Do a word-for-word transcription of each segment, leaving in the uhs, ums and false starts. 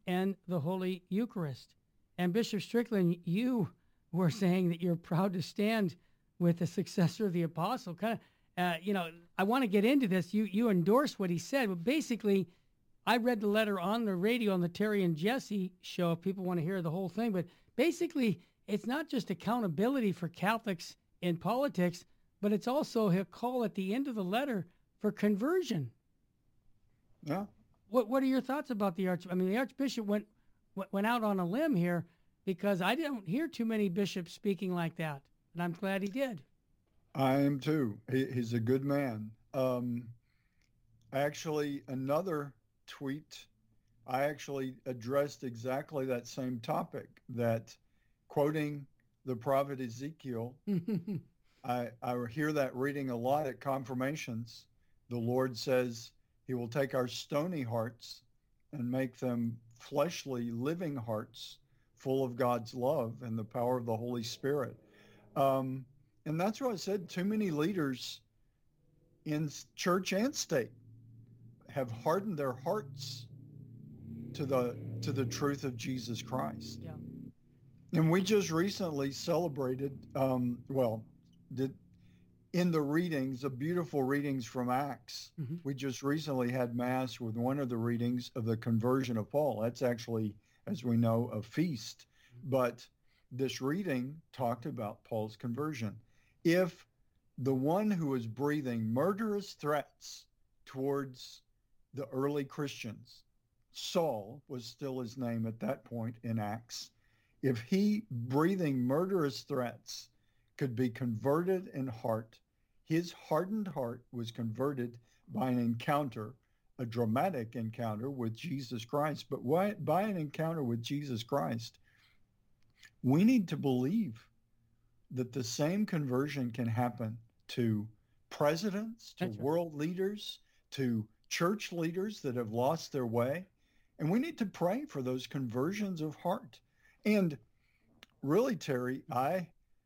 and the Holy Eucharist. And Bishop Strickland, you were saying that you're proud to stand with the successor of the apostle. Kind of, uh, you know, I want to get into this. You you endorse what he said. But basically, I read the letter on the radio on the Terry and Jesse show if people want to hear the whole thing. But basically, it's not just accountability for Catholics in politics, but it's also a call at the end of the letter for conversion. Yeah. What What are your thoughts about the arch? I mean, the Archbishop went went out on a limb here because I didn't hear too many bishops speaking like that, and I'm glad he did. I am too. He, he's a good man. Um, actually, another tweet, I actually addressed exactly that same topic, that quoting the prophet Ezekiel, I, I hear that reading a lot at confirmations. The Lord says he will take our stony hearts and make them fleshly, living hearts full of God's love and the power of the Holy Spirit. Um, and that's what I said. Too many leaders in church and state have hardened their hearts to the to the truth of Jesus Christ. Yeah. And we just recently celebrated, um, well, did in the readings, the beautiful readings from Acts. Mm-hmm. We just recently had Mass with one of the readings of the conversion of Paul. That's actually, as we know, a feast. Mm-hmm. But this reading talked about Paul's conversion. If the one who was breathing murderous threats towards the early Christians, Saul was still his name at that point in Acts, if he, breathing murderous threats, could be converted in heart, his hardened heart was converted by an encounter, a dramatic encounter with Jesus Christ. But why, by an encounter with Jesus Christ, we need to believe that the same conversion can happen to presidents, to That's right. world leaders, to church leaders that have lost their way. And we need to pray for those conversions of heart. And really, Terry, I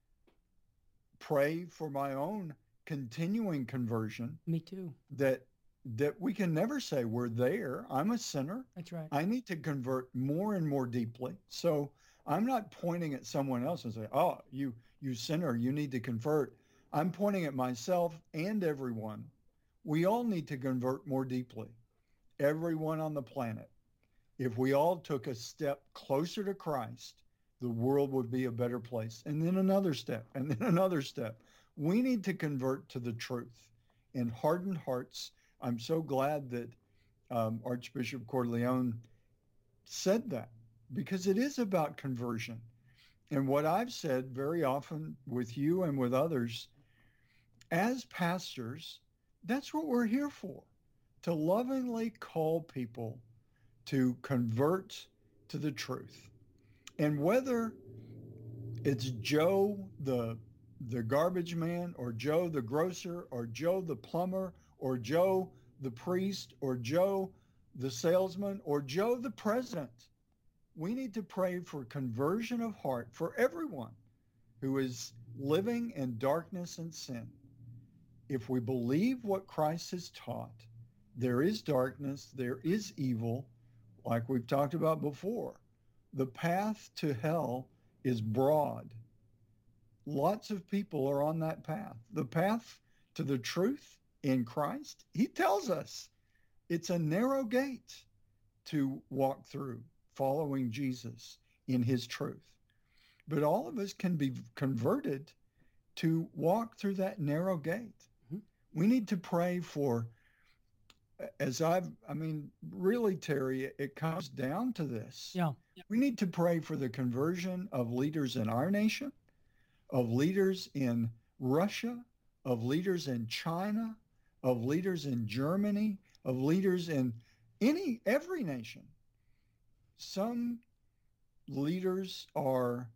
pray for my own continuing conversion. Me too. That that we can never say we're there. I'm a sinner. That's right. I need to convert more and more deeply. So I'm not pointing at someone else and say, oh, you, you sinner, you need to convert. I'm pointing at myself and everyone. We all need to convert more deeply. Everyone on the planet. If we all took a step closer to Christ, the world would be a better place. And then another step, and then another step. We need to convert to the truth in hardened hearts. I'm so glad that um, Archbishop Cordileone said that, because it is about conversion. And what I've said very often with you and with others, as pastors, that's what we're here for, to lovingly call people to convert to the truth. And whether it's Joe the the garbage man, or Joe the grocer, or Joe the plumber, or Joe the priest, or Joe the salesman, or Joe the president, we need to pray for conversion of heart for everyone who is living in darkness and sin. If we believe what Christ has taught, there is darkness, there is evil, like we've talked about before. The path to hell is broad. Lots of people are on that path. The path to the truth in Christ, he tells us it's a narrow gate to walk through, following Jesus in his truth. But all of us can be converted to walk through that narrow gate. Mm-hmm. We need to pray for, as I've, I mean, really, Terry, it comes down to this. Yeah. We need to pray for the conversion of leaders in our nation, of leaders in Russia, of leaders in China, of leaders in Germany, of leaders in any, every nation. Some leaders are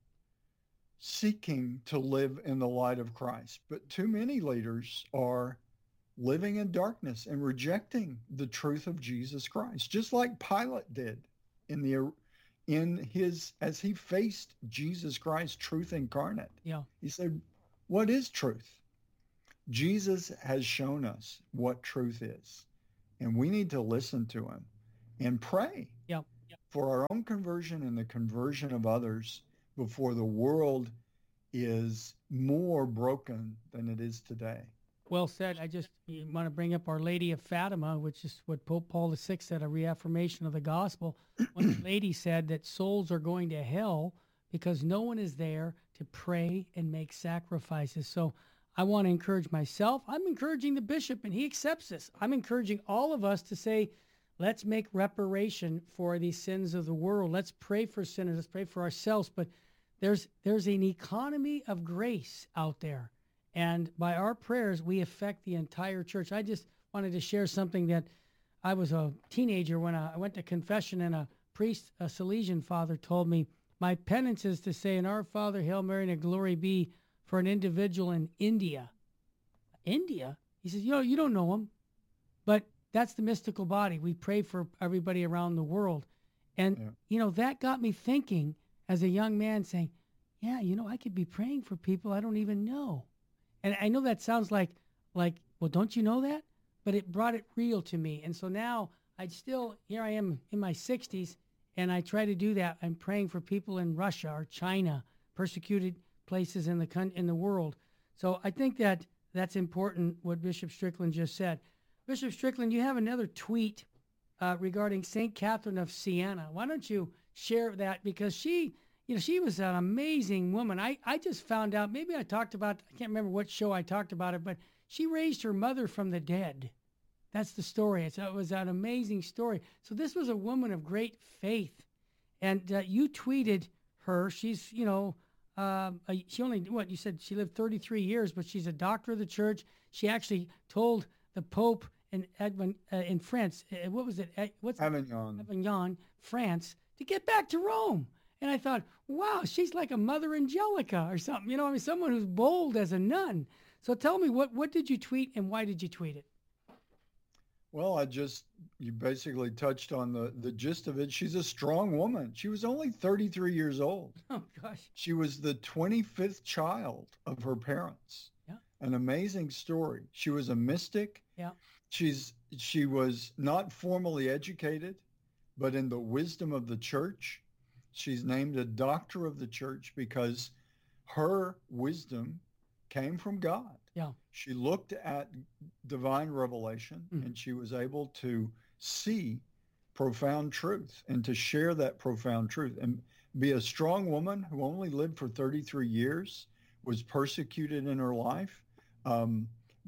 seeking to live in the light of Christ, but too many leaders are living in darkness and rejecting the truth of Jesus Christ, just like Pilate did in the in his as he faced Jesus Christ, truth incarnate. Yeah. He said, "What is truth?" Jesus has shown us what truth is, and we need to listen to him and pray. Yeah. for our own conversion and the conversion of others before the world is more broken than it is today. Well said. I just want to bring up Our Lady of Fatima, which is what Pope Paul the Sixth said, a reaffirmation of the gospel. When the lady said that souls are going to hell because no one is there to pray and make sacrifices. So I want to encourage myself. I'm encouraging the bishop, and he accepts this. I'm encouraging all of us to say, let's make reparation for the sins of the world. Let's pray for sinners. Let's pray for ourselves. But there's there's an economy of grace out there. And by our prayers, we affect the entire church. I just wanted to share something that I was a teenager when I went to confession, and a priest, a Salesian father, told me, my penance is to say an Our Father, Hail Mary, and a Glory be for an individual in India. India? He says, you know, you don't know him, but that's the mystical body. We pray for everybody around the world. And, yeah. you know, that got me thinking as a young man saying, yeah, you know, I could be praying for people I don't even know. And I know that sounds like, like, well, don't you know that? But it brought it real to me. And so now I still, here I am in my sixties, and I try to do that. I'm praying for people in Russia or China, persecuted places in the con- in the world. So I think that that's important, what Bishop Strickland just said. Bishop Strickland, you have another tweet uh, regarding Saint Catherine of Siena. Why don't you share that? Because she... You know, she was an amazing woman. I, I just found out, maybe I talked about, I can't remember what show I talked about it, but she raised her mother from the dead. That's the story. It's, it was an amazing story. So this was a woman of great faith. And uh, you tweeted her. She's, you know, um, a, she only, what, you said she lived thirty-three years, but she's a doctor of the church. She actually told the Pope in, Edmond, uh, in France, uh, what was it? Uh, what's Avignon. Avignon, France, to get back to Rome. And I thought, wow, she's like a Mother Angelica or something. You know, I mean, someone who's bold as a nun. So tell me, what, what did you tweet and why did you tweet it? Well, I just, you basically touched on the, the gist of it. She's a strong woman. She was only thirty-three years old. Oh, gosh. She was the twenty-fifth child of her parents. Yeah. An amazing story. She was a mystic. Yeah. She's, she was not formally educated, but in the wisdom of the church. She's named a doctor of the church because her wisdom came from God. Yeah. She looked at divine revelation mm. and she was able to see profound truth and to share that profound truth and be a strong woman who only lived for thirty-three years, was persecuted in her life. Um,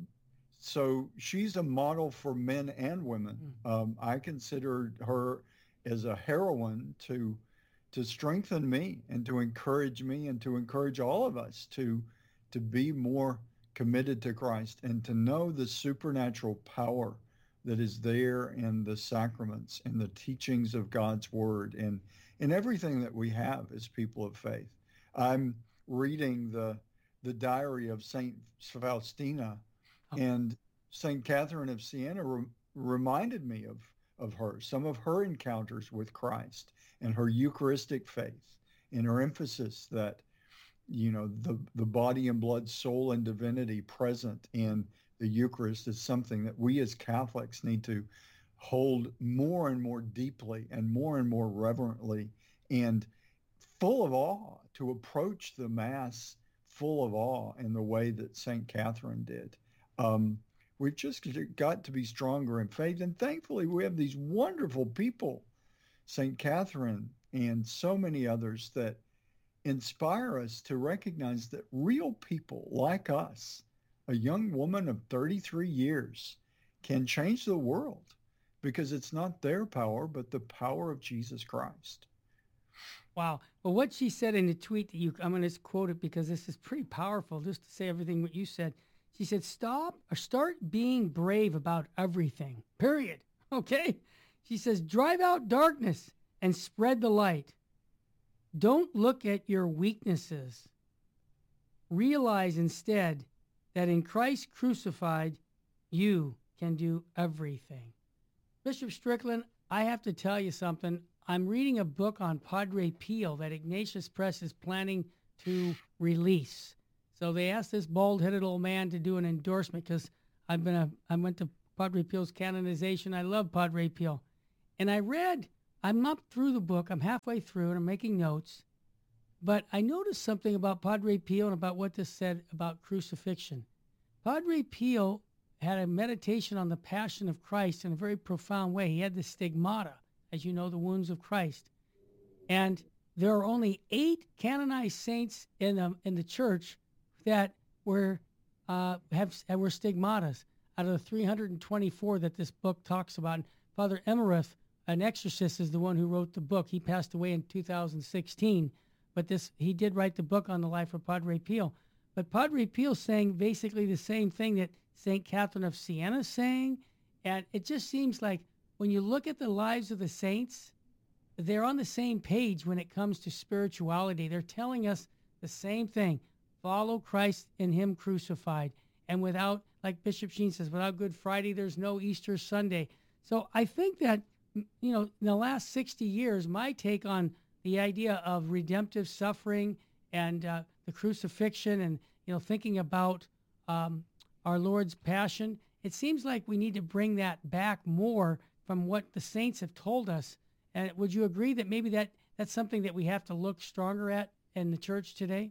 so she's a model for men and women. Mm. Um, I consider her as a heroine to to strengthen me and to encourage me and to encourage all of us to to be more committed to Christ and to know the supernatural power that is there in the sacraments and the teachings of God's word and in everything that we have as people of faith. I'm reading the the diary of Saint Faustina, oh. and Saint Catherine of Siena re- reminded me of of her, some of her encounters with Christ and her Eucharistic faith and her emphasis that, you know, the, the body and blood, soul and divinity present in the Eucharist is something that we as Catholics need to hold more and more deeply and more and more reverently and full of awe, to approach the Mass full of awe in the way that Saint Catherine did. Um, We've just got to be stronger in faith. And thankfully, we have these wonderful people, Saint Catherine and so many others, that inspire us to recognize that real people like us, a young woman of thirty-three years, can change the world because it's not their power, but the power of Jesus Christ. Wow. Well, what she said in the tweet that you, I'm going to quote it because this is pretty powerful, just to say everything what you said. She said, stop or start being brave about everything, period. Okay? She says, drive out darkness and spread the light. Don't look at your weaknesses. Realize instead that in Christ crucified, you can do everything. Bishop Strickland, I have to tell you something. I'm reading a book on Padre Pio that Ignatius Press is planning to release. So they asked this bald-headed old man to do an endorsement because I've been a I went to Padre Pio's canonization. I love Padre Pio, and I read I'm not through the book. I'm halfway through and I'm making notes. But I noticed something about Padre Pio and about what this said about crucifixion. Padre Pio had a meditation on the passion of Christ in a very profound way. He had the stigmata, as you know, the wounds of Christ. And there are only eight canonized saints in the, in the church that were uh, have that were stigmatas out of the three hundred twenty-four that this book talks about. And Father Emmerich, an exorcist, is the one who wrote the book. He passed away in two thousand sixteen, but this he did write the book on the life of Padre Pio. But Padre Pio saying basically the same thing that Saint Catherine of Siena is saying, and it just seems like when you look at the lives of the saints, they're on the same page when it comes to spirituality. They're telling us the same thing. Follow Christ in him crucified. And without, like Bishop Sheen says, without Good Friday, there's no Easter Sunday. So I think that, you know, in the last sixty years, my take on the idea of redemptive suffering and uh, the crucifixion and, you know, thinking about um, our Lord's passion, it seems like we need to bring that back more from what the saints have told us. And would you agree that maybe that that's something that we have to look stronger at in the church today?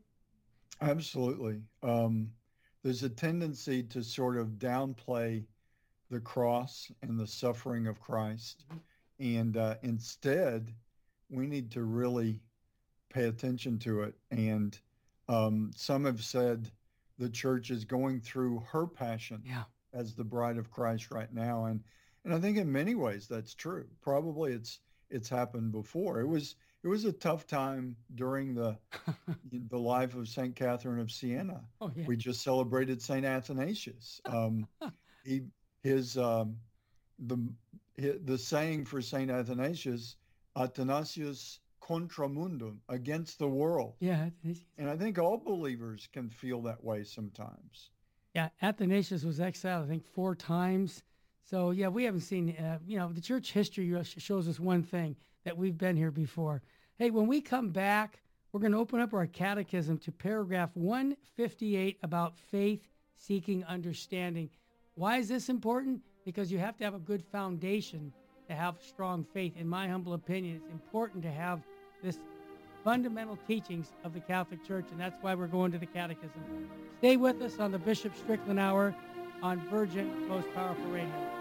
Absolutely. Um, there's a tendency to sort of downplay the cross and the suffering of Christ. Mm-hmm. And uh, instead, we need to really pay attention to it. And um, some have said the church is going through her passion yeah. as the bride of Christ right now. And and I think in many ways that's true. Probably it's it's happened before. It was it was a tough time during the the life of Saint Catherine of Siena. Oh, yeah. We just celebrated Saint Athanasius. Um, he his um, the his, the saying for Saint Athanasius, Athanasius contra mundum, against the world. Yeah. And I think all believers can feel that way sometimes. Yeah, Athanasius was exiled, I think, four times. So, yeah, we haven't seen, uh, you know, the church history shows us one thing, that we've been here before. Hey, when we come back, we're going to open up our catechism to paragraph one fifty-eight about faith-seeking understanding. Why is this important? Because you have to have a good foundation to have strong faith. In my humble opinion, it's important to have this fundamental teachings of the Catholic Church, and that's why we're going to the catechism. Stay with us on the Bishop Strickland Hour on Virgin Most Powerful Radio.